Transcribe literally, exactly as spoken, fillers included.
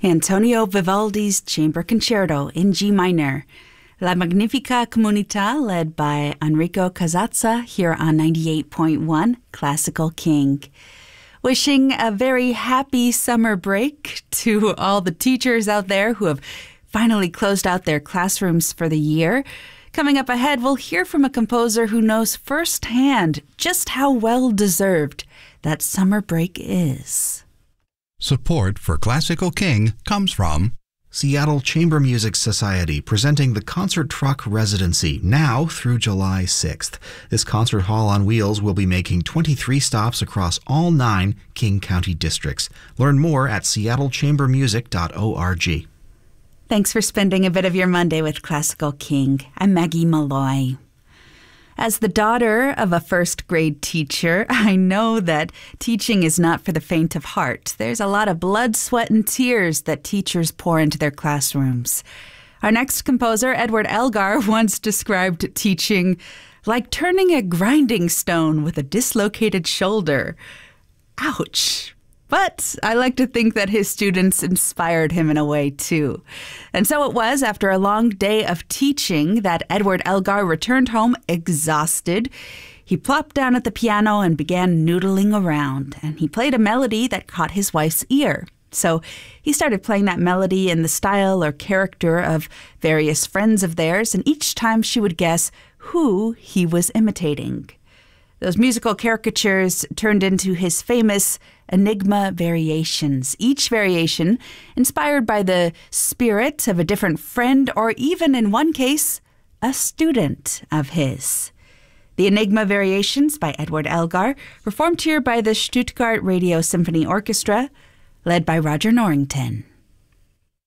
Antonio Vivaldi's Chamber Concerto in G minor. La Magnifica Comunità, led by Enrico Casazza, here on ninety-eight point one Classical King. Wishing a very happy summer break to all the teachers out there who have finally closed out their classrooms for the year. Coming up ahead, we'll hear from a composer who knows firsthand just how well-deserved that summer break is. Support for Classical King comes from Seattle Chamber Music Society, presenting the Concert Truck Residency now through July sixth. This concert hall on wheels will be making twenty-three stops across all nine King County districts. Learn more at seattle chamber music dot org. Thanks for spending a bit of your Monday with Classical King. I'm Maggie Malloy. As the daughter of a first-grade teacher, I know that teaching is not for the faint of heart. There's a lot of blood, sweat, and tears that teachers pour into their classrooms. Our next composer, Edward Elgar, once described teaching like turning a grinding stone with a dislocated shoulder. Ouch! But I like to think that his students inspired him in a way, too. And so it was after a long day of teaching that Edward Elgar returned home exhausted. He plopped down at the piano and began noodling around, and he played a melody that caught his wife's ear. So he started playing that melody in the style or character of various friends of theirs, and each time she would guess who he was imitating. Those musical caricatures turned into his famous Enigma variations, each variation inspired by the spirit of a different friend or even, in one case, a student of his. The Enigma Variations by Edward Elgar, performed here by the Stuttgart Radio Symphony Orchestra, led by Roger Norrington.